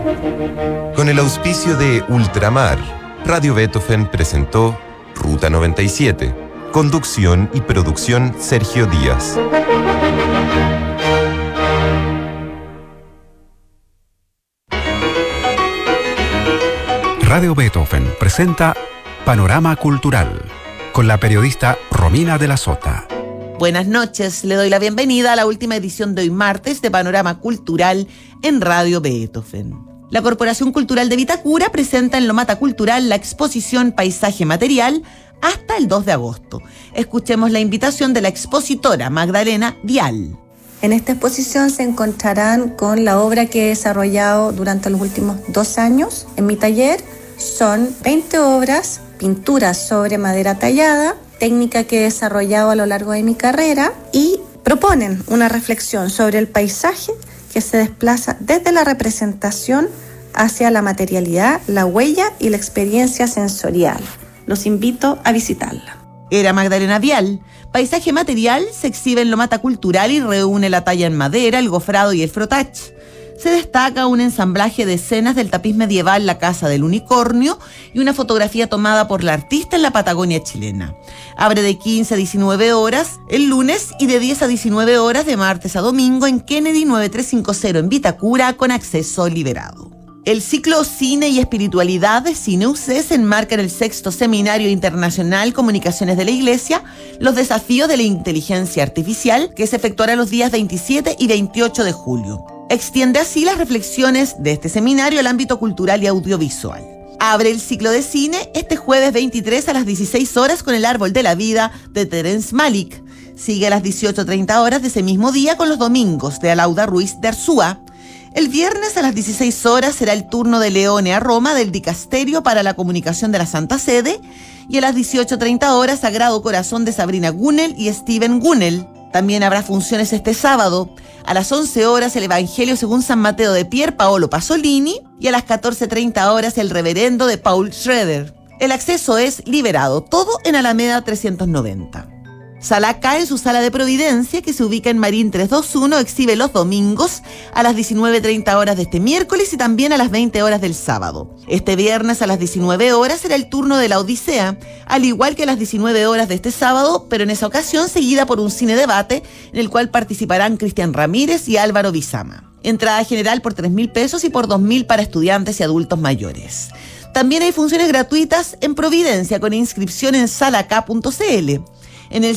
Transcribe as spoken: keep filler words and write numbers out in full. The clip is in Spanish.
Con el auspicio de Ultramar, Radio Beethoven presentó Ruta noventa y siete. Conducción y producción Sergio Díaz. Radio Beethoven presenta Panorama Cultural con la periodista Romina de la Sota. Buenas noches, le doy la bienvenida a la última edición de hoy martes de Panorama Cultural en Radio Beethoven. La Corporación Cultural de Vitacura presenta en Lomata Cultural la exposición Paisaje Material hasta el dos de agosto. Escuchemos la invitación de la expositora Magdalena Vial. En esta exposición se encontrarán con la obra que he desarrollado durante los últimos dos años en mi taller. Son veinte obras, pinturas sobre madera tallada, técnica que he desarrollado a lo largo de mi carrera, y proponen una reflexión sobre el paisaje que se desplaza desde la representación hacia la materialidad, la huella y la experiencia sensorial. Los invito a visitarla. Era Magdalena Vial. Paisaje Material se exhibe en Lomata Cultural y reúne la talla en madera, el gofrado y el frotach. Se destaca un ensamblaje de escenas del tapiz medieval La Casa del Unicornio y una fotografía tomada por la artista en la Patagonia chilena. Abre de quince a diecinueve horas el lunes y de diez a diecinueve horas de martes a domingo en Kennedy nueve tres cinco cero en Vitacura con acceso liberado. El ciclo Cine y Espiritualidad de Cine U C se enmarca en el sexto Seminario Internacional Comunicaciones de la Iglesia, los desafíos de la inteligencia artificial, que se efectuará los días veintisiete y veintiocho de julio. Extiende así las reflexiones de este seminario al ámbito cultural y audiovisual. Abre el ciclo de cine este jueves veintitrés a las dieciséis horas con El Árbol de la Vida de Terence Malick. Sigue a las dieciocho treinta horas de ese mismo día con Los Domingos de Alauda Ruiz de Arzúa. El viernes a las dieciséis horas será el turno de Leone a Roma del Dicasterio para la Comunicación de la Santa Sede, y a las dieciocho treinta horas Sagrado Corazón de Sabrina Gunnel y Steven Gunnel. También habrá funciones este sábado. A las once horas el Evangelio según San Mateo de Pier Paolo Pasolini y a las catorce treinta horas el Reverendo de Paul Schroeder. El acceso es liberado, todo en Alameda trescientos noventa. Sala K en su sala de Providencia, que se ubica en Marín trescientos veintiuno, exhibe los domingos a las diecinueve treinta horas de este miércoles y también a las veinte horas del sábado. Este viernes a las diecinueve horas será el turno de La Odisea, al igual que a las diecinueve horas de este sábado, pero en esa ocasión seguida por un cine debate en el cual participarán Cristian Ramírez y Álvaro Bizama. Entrada general por tres mil pesos y por dos mil para estudiantes y adultos mayores. También hay funciones gratuitas en Providencia con inscripción en sala k punto c l. En el